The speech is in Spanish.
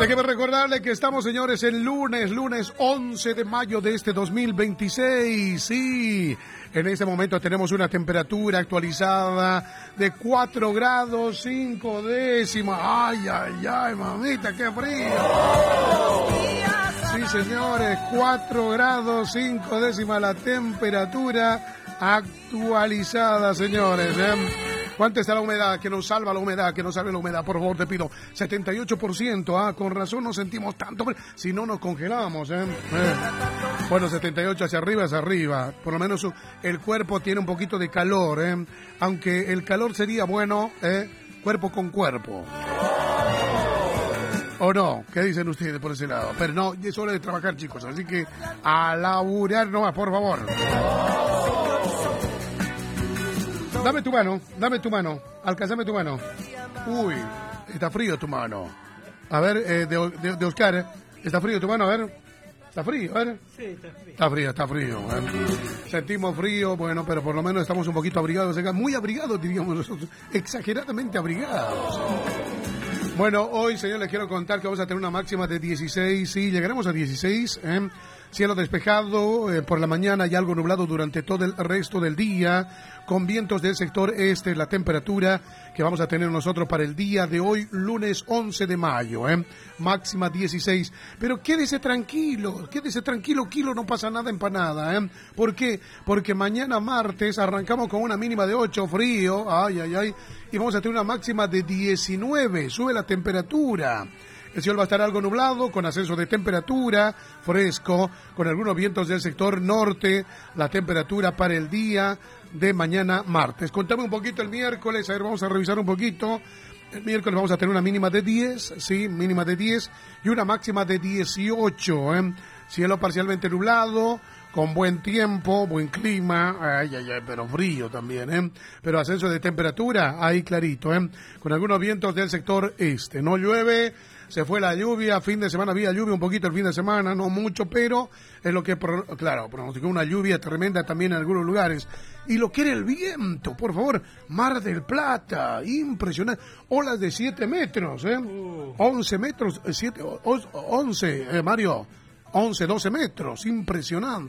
Déjeme recordarle que estamos, señores, el lunes 11 de mayo de este 2026. Sí, en este momento tenemos una temperatura actualizada de 4 grados 5 décimas. Ay, mamita, qué frío. Sí, señores, 4 grados 5 décimas la temperatura actualizada, señores. ¿Cuánta está la humedad? Que nos salva la humedad, que nos salve la humedad, por favor, te pido. 78%, con razón nos sentimos tanto, si no nos congelamos, Bueno, 78 hacia arriba. Por lo menos el cuerpo tiene un poquito de calor, aunque el calor sería bueno, cuerpo con cuerpo. ¿O no? ¿Qué dicen ustedes por ese lado? Pero no, es hora de trabajar, chicos, así que a laburar nomás, por favor. Dame tu mano, alcánzame tu mano. Uy, está frío tu mano. A ver, de Oscar, ¿está frío tu mano? A ver, ¿está frío? A ver. Sí, está frío. Está frío. Sentimos frío, bueno, pero por lo menos estamos un poquito abrigados, muy abrigados, diríamos nosotros, exageradamente abrigados. Bueno, hoy, señor, les quiero contar que vamos a tener una máxima de 16, sí, llegaremos a 16, cielo despejado por la mañana y algo nublado durante todo el resto del día, con vientos del sector este, la temperatura que vamos a tener nosotros para el día de hoy, lunes 11 de mayo, máxima 16, pero quédese tranquilo, Kilo, no pasa nada empanada, ¿por qué? Porque mañana martes arrancamos con una mínima de 8, frío, y vamos a tener una máxima de 19, sube la temperatura. El cielo va a estar algo nublado, con ascenso de temperatura, fresco, con algunos vientos del sector norte, la temperatura para el día de mañana martes. Contame un poquito el miércoles, a ver, vamos a revisar un poquito. El miércoles vamos a tener una mínima de 10, sí, mínima de 10, y una máxima de 18, Cielo parcialmente nublado, con buen tiempo, buen clima, pero frío también, pero ascenso de temperatura, ahí clarito, con algunos vientos del sector este. No llueve, se fue la lluvia, fin de semana había lluvia un poquito el fin de semana, no mucho, pero es lo que, pronosticó una lluvia tremenda también en algunos lugares. Y lo que era el viento, por favor, Mar del Plata, impresionante, olas de 7 metros, 11 metros, 11, Mario, 11, 12 metros, impresionante.